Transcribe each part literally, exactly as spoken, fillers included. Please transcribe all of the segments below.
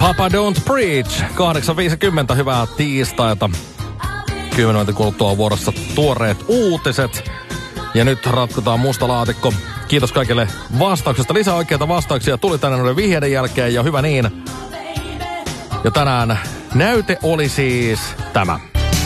Papa Don't Preach, kahdeksan viisikymmentä, hyvää tiistaita. Kymmenen minuutin kuluttua vuorossa tuoreet uutiset. Ja nyt ratkotaan musta laatikko. Kiitos kaikille vastauksesta. Lisää oikeita vastauksia tuli tänään noiden vihjeiden jälkeen ja hyvä niin. Ja tänään näyte oli siis tämä.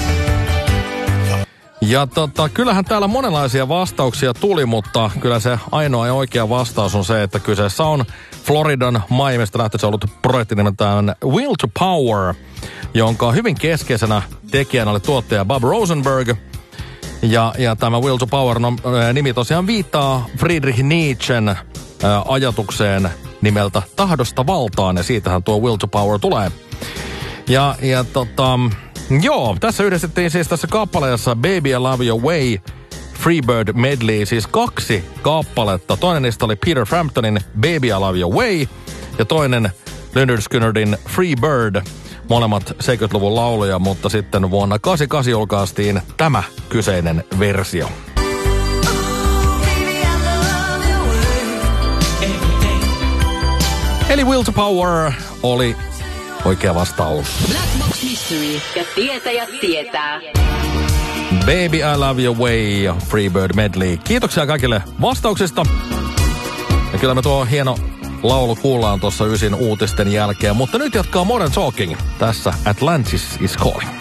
Ja tota, kyllähän täällä monenlaisia vastauksia tuli, mutta kyllä se ainoa ja oikea vastaus on se, että kyseessä on Floridan Miamista lähtöisin ollut projekti nimeltään Will to Power, jonka hyvin keskeisenä tekijänä oli tuottaja Bob Rosenberg. Ja, ja tämä Will to Power no, nimi tosiaan viittaa Friedrich Nietzschen ää, ajatukseen nimeltä tahdosta valtaan, ja siitähän tuo Will to Power tulee. Ja, ja tota, joo, tässä yhdistettiin siis tässä kappaleessa Baby I Love Your Way, Freebird Medley, siis kaksi kappaletta. Toinen niistä oli Peter Framptonin Baby I Love Your Way, ja toinen Lynyrd Skynyrdin Freebird. Molemmat seitsemänkymmentäluvun lauluja, mutta sitten vuonna kahdeksankymmentäkahdeksan julkaistiin tämä kyseinen versio. Eli Will to Power oli oikea vastaus. Black Box Mystery ja tietäjät tietää. Baby I Love Your Way, Freebird Medley. Kiitoksia kaikille vastauksista. Ja kyllä me tuo hieno laulu kuullaan tuossa ysin uutisten jälkeen, mutta nyt jatkaa Modern Talking. Tässä Atlantis is Calling.